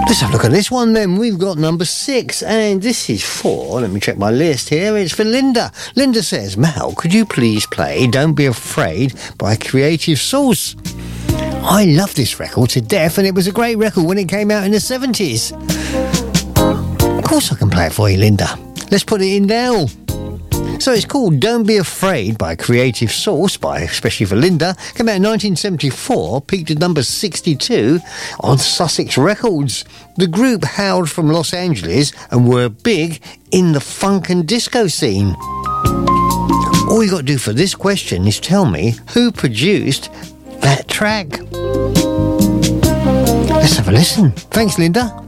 Let's have a look at this one then. We've got number 6, and this is for, let me check my list here, it's for Linda. Linda says, Mal, could you please play Don't Be Afraid by Creative Source? I love this record to death, and it was a great record when it came out in the 70s. Of course I can play it for you, Linda. Let's put it in now. So it's called Don't Be Afraid by Creative Source, especially for Linda. Came out in 1974, peaked at number 62 on Sussex Records. The group hailed from Los Angeles and were big in the funk and disco scene. All you got to do for this question is tell me who produced that track. Let's have a listen. Thanks, Linda.